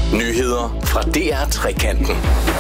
Nyheder fra DR Trekanten.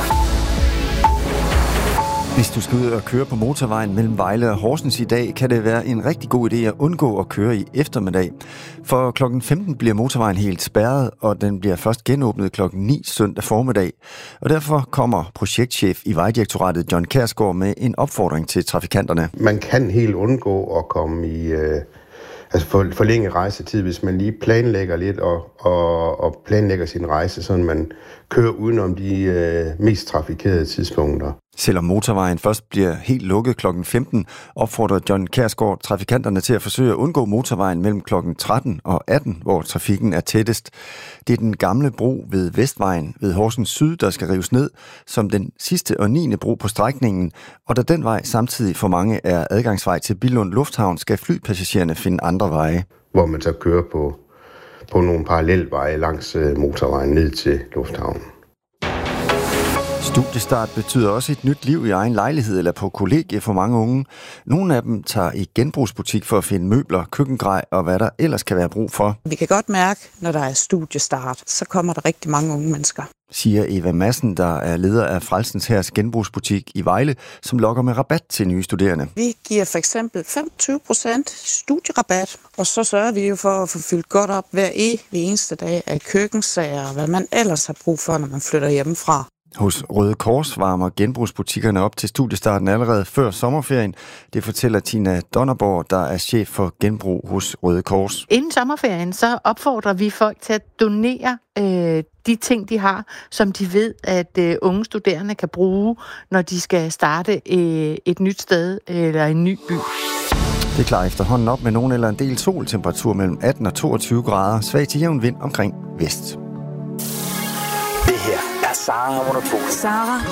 Hvis du skal ud og køre på motorvejen mellem Vejle og Horsens i dag, kan det være en rigtig god idé at undgå at køre i eftermiddag. For klokken 15 bliver motorvejen helt spærret, og den bliver først genåbnet klokken 9 søndag formiddag. Og derfor kommer projektchef i Vejdirektoratet John Kjærsgaard med en opfordring til trafikanterne. Man kan helt undgå at komme i forlænge rejsetid, hvis man lige planlægger lidt og planlægger sin rejse, så man kører udenom de mest trafikerede tidspunkter. Selvom motorvejen først bliver helt lukket klokken 15, opfordrer John Kjærsgaard trafikanterne til at forsøge at undgå motorvejen mellem klokken 13 og 18, hvor trafikken er tættest. Det er den gamle bro ved Vestvejen ved Horsens Syd, der skal rives ned, som den sidste og 9. bro på strækningen, og da den vej samtidig for mange er adgangsvej til Billund Lufthavn, skal flypassagererne finde andre veje. Hvor man så kører på nogle parallelveje langs motorvejen ned til lufthavnen. Studiestart betyder også et nyt liv i egen lejlighed eller på kollegie for mange unge. Nogle af dem tager i genbrugsbutik for at finde møbler, køkkengrej og hvad der ellers kan være brug for. Vi kan godt mærke, når der er studiestart, så kommer der rigtig mange unge mennesker. Siger Eva Madsen, der er leder af Frelsens Hærs genbrugsbutik i Vejle, som lokker med rabat til nye studerende. Vi giver for eksempel 25% studierabat, og så sørger vi jo for at få fyldt godt op hver eneste dag af køkkensager og hvad man ellers har brug for, når man flytter hjemmefra. Hos Røde Kors varmer genbrugsbutikkerne op til studiestarten allerede før sommerferien. Det fortæller Tina Donnerborg, der er chef for genbrug hos Røde Kors. Inden sommerferien så opfordrer vi folk til at donere de ting, de har, som de ved, at unge studerende kan bruge, når de skal starte et nyt sted eller en ny by. Det klarer efterhånden op med nogen eller en del sol, temperatur mellem 18 og 22 grader, svag til jævn vind omkring vest. Det her er Sara Monopolet. Sara